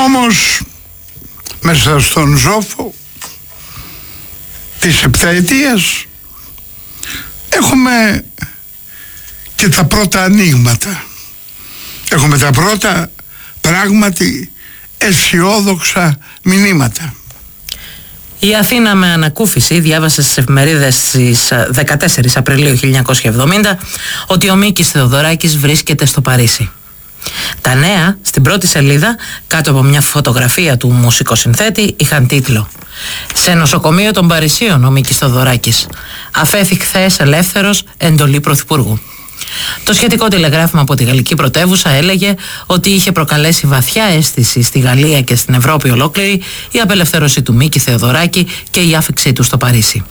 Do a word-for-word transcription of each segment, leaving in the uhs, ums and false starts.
Όμως μέσα στον ζόφο της επταετίας έχουμε και τα πρώτα ανοίγματα. Έχουμε τα πρώτα πράγματι αισιόδοξα μηνύματα. Η Αθήνα με ανακούφιση διάβασε στις εφημερίδες στις δεκατέσσερις Απριλίου χίλια εννιακόσια εβδομήντα ότι ο Μίκης Θεοδωράκης βρίσκεται στο Παρίσι. Τα νέα στην πρώτη σελίδα, κάτω από μια φωτογραφία του μουσικοσυνθέτη, είχαν τίτλο «Σε νοσοκομείο των Παρισίων ο Μίκης Θεοδωράκης. Αφέθη χθες ελεύθερος, εντολή Πρωθυπουργού». Το σχετικό τηλεγράφημα από τη γαλλική πρωτεύουσα έλεγε ότι είχε προκαλέσει βαθιά αίσθηση στη Γαλλία και στην Ευρώπη ολόκληρη η απελευθέρωση του Μίκη Θεοδωράκη και η άφιξή του στο Παρίσι.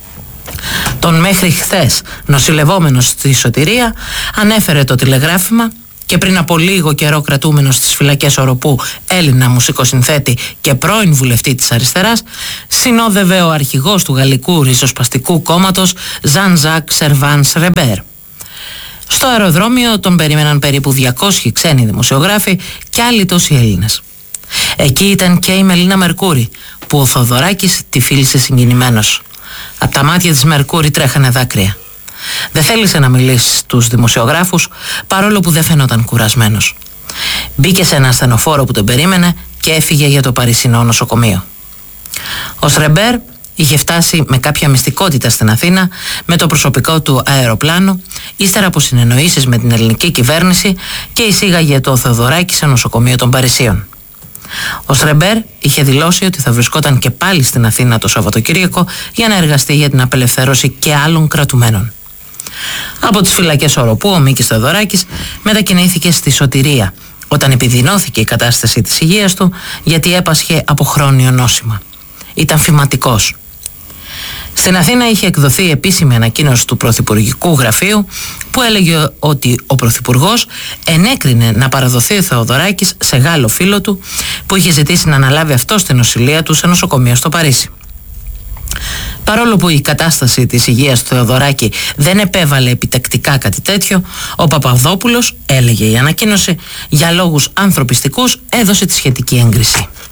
Τον μέχρι χθες νοσηλευόμενο στη Σωτηρία ανέφερε το τηλεγράφημα και πριν από λίγο καιρό κρατούμενος στις φυλακές Οροπού Έλληνα μουσικοσυνθέτη και πρώην βουλευτή της αριστεράς, συνόδευε ο αρχηγός του γαλλικού ριζοσπαστικού κόμματος Jean-Jacques Servan-Schreiber. Στο αεροδρόμιο τον περίμεναν περίπου διακόσιοι ξένοι δημοσιογράφοι και άλλοι τόσοι Έλληνες. Εκεί ήταν και η Μελίνα Μερκούρη, που ο Θοδωράκης τη φίλησε συγκινημένος. Από τα μάτια της Μερκούρη τρέχανε δάκρυα. Δεν θέλησε να μιλήσει στους δημοσιογράφους, παρόλο που δεν φαινόταν κουρασμένος. Μπήκε σε ένα ασθενοφόρο που τον περίμενε και έφυγε για το παρισινό νοσοκομείο. Ο Σρεμπέρ είχε φτάσει με κάποια μυστικότητα στην Αθήνα με το προσωπικό του αεροπλάνο, ύστερα από συνεννοήσεις με την ελληνική κυβέρνηση, και εισήγαγε το Θεοδωράκη σε νοσοκομείο των Παρισίων. Ο Σρεμπέρ είχε δηλώσει ότι θα βρισκόταν και πάλι στην Αθήνα το Σαββατοκύριακο για να εργαστεί για την απελευθέρωση και άλλων κρατουμένων. Από τις φυλακές Οροπού ο Μίκης Θεοδωράκης μετακινήθηκε στη Σωτηρία όταν επιδεινώθηκε η κατάσταση της υγείας του, γιατί έπασχε από χρόνιο νόσημα. Ήταν φυματικός. Στην Αθήνα είχε εκδοθεί επίσημη ανακοίνωση του Πρωθυπουργικού Γραφείου που έλεγε ότι ο Πρωθυπουργός ενέκρινε να παραδοθεί ο Θεοδωράκης σε Γάλλο φίλο του που είχε ζητήσει να αναλάβει αυτό στην νοσηλεία του σε νοσοκομείο στο Παρίσι. Παρόλο που η κατάσταση της υγείας του Θεοδωράκη δεν επέβαλε επιτακτικά κάτι τέτοιο, ο Παπαδόπουλος, έλεγε η ανακοίνωση, για λόγους ανθρωπιστικούς έδωσε τη σχετική έγκριση.